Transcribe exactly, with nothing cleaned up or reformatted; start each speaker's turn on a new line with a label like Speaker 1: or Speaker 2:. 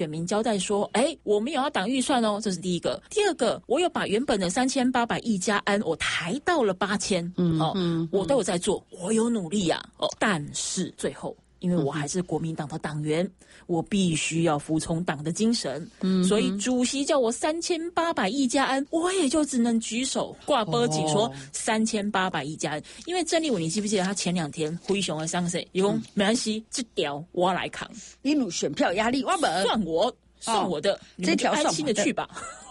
Speaker 1: 选民交代说，哎，我们有要挡预算哦，这是第一个。第二个，我有把原本的三千八百亿加安，我抬到了八千，嗯哦，嗯我都有在做，我有努力啊，哦，但是最后。因为我还是国民党的党员，我必须要服从党的精神，嗯，所以主席叫我三千八百亿加安，我也就只能举手挂波警说三千八百亿加安。因为郑丽文，你记不记得他前两天灰熊的上谁，以后没关系，这条我要来扛，
Speaker 2: 你有选票压力，我没
Speaker 1: 算我算我的，哦、你们就安心的去吧。